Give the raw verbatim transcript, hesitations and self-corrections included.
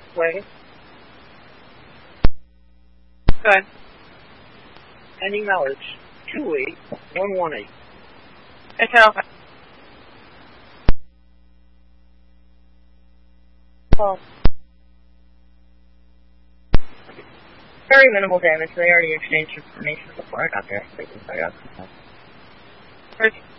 Wait. Good. Ending knowledge. two eight one one eight. It's okay. Well, very minimal damage. They already exchanged information before I got there. I got